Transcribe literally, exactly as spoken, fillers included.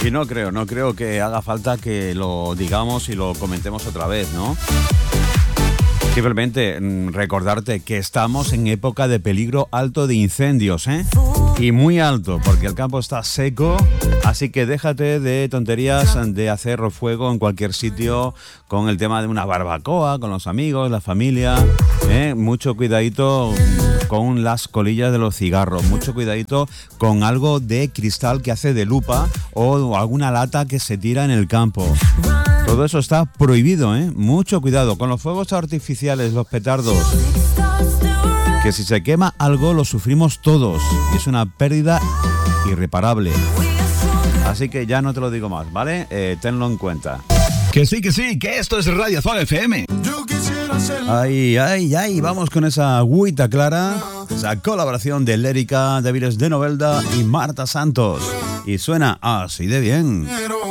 Y no creo, no creo que haga falta que lo digamos y lo comentemos otra vez, ¿no? Simplemente recordarte que estamos en época de peligro alto de incendios, ¿eh? Y muy alto, porque el campo está seco, así que déjate de tonterías de hacer fuego en cualquier sitio con el tema de una barbacoa, con los amigos, la familia, ¿eh? Mucho cuidadito con las colillas de los cigarros, mucho cuidadito con algo de cristal que hace de lupa o alguna lata que se tira en el campo. Todo eso está prohibido, ¿eh? Mucho cuidado con los fuegos artificiales, los petardos. Que si se quema algo lo sufrimos todos y es una pérdida irreparable. Así que ya no te lo digo más, ¿vale? Eh, tenlo en cuenta. Que sí, que sí, que esto es Radio Azul F M. Ay, ay, ay, vamos con esa agüita clara, esa colaboración de Lérica, Davides de Novelda y Marta Santos. Y suena así de bien.